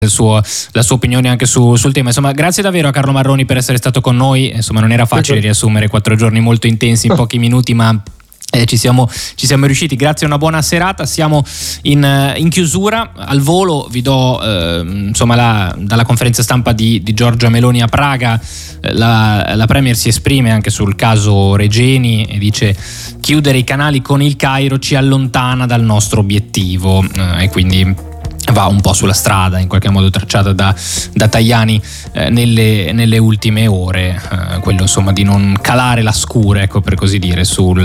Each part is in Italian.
la sua opinione anche sul tema. Insomma, grazie davvero a Carlo Marroni per essere stato con noi. Insomma, non era facile riassumere 4 giorni molto intensi in pochi minuti, ma ci siamo riusciti. Grazie, una buona serata. Siamo in chiusura. Al volo vi do dalla conferenza stampa di Giorgia Meloni a Praga, la Premier si esprime anche sul caso Regeni e dice: chiudere i canali con il Cairo ci allontana dal nostro obiettivo, e quindi va un po' sulla strada in qualche modo tracciata da Tajani nelle ultime ore, quello insomma di non calare la scure, ecco, per così dire,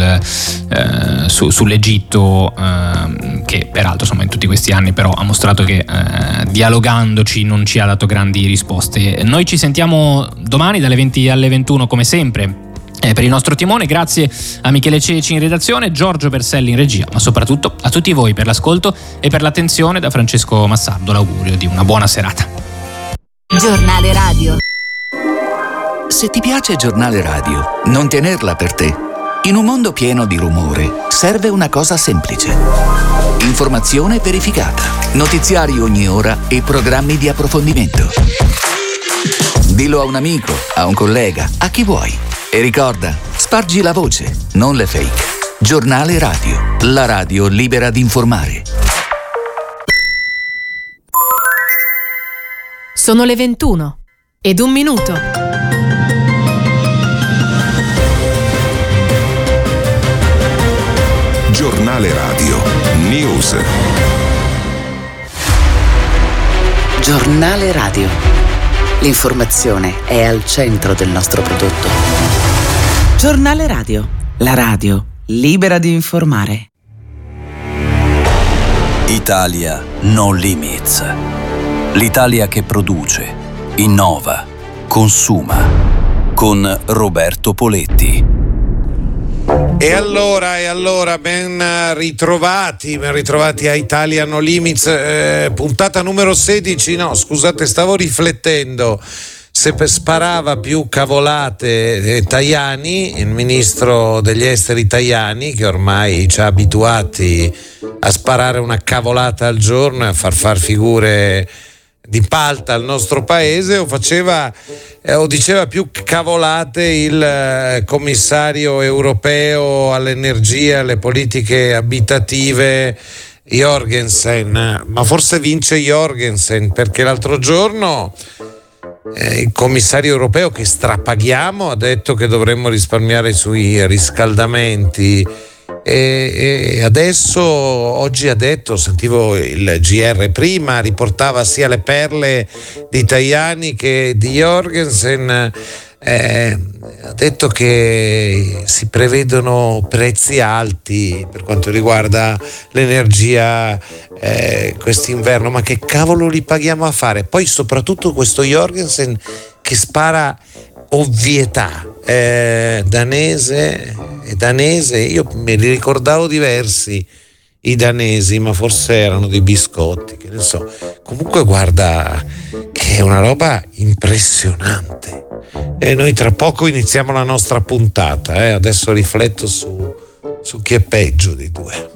sull'Egitto, che peraltro insomma in tutti questi anni però ha mostrato che dialogandoci non ci ha dato grandi risposte. Noi ci sentiamo domani dalle 20 alle 21 come sempre per il nostro timone. Grazie a Michele Ceci in redazione, Giorgio Berselli in regia, ma soprattutto a tutti voi per l'ascolto e per l'attenzione. Da Francesco Massardo l'augurio di una buona serata. Giornale Radio. Se ti piace Giornale Radio, non tenerla per te. In un mondo pieno di rumore, serve una cosa semplice: informazione verificata, notiziari ogni ora e programmi di approfondimento. Dillo a un amico, a un collega, a chi vuoi. E ricorda, spargi la voce, non le fake. Giornale Radio, la radio libera di informare. Sono le 21:01. Giornale Radio News. Giornale Radio. L'informazione è al centro del nostro prodotto. Giornale Radio, la radio libera di informare. Italia No Limits. L'Italia che produce, innova, consuma. Con Roberto Poletti. E allora, ben ritrovati a Italia No Limits, puntata numero 16. No, scusate, stavo riflettendo se sparava più cavolate Tajani, il ministro degli esteri Tajani, che ormai ci ha abituati a sparare una cavolata al giorno e a far figure di palta al nostro paese, o diceva più cavolate il commissario europeo all'energia e alle politiche abitative Jorgensen. Ma forse vince Jorgensen, perché l'altro giorno il commissario europeo, che strapaghiamo, ha detto che dovremmo risparmiare sui riscaldamenti. E adesso, oggi ha detto, sentivo il GR prima, riportava sia le perle di Tajani che di Jorgensen, ha detto che si prevedono prezzi alti per quanto riguarda l'energia quest'inverno. Ma che cavolo li paghiamo a fare? Poi soprattutto questo Jorgensen che spara ovvietà, danese, io me li ricordavo diversi i danesi, ma forse erano dei biscotti, che ne so. Comunque guarda che è una roba impressionante, e noi tra poco iniziamo la nostra puntata, adesso rifletto su chi è peggio dei due.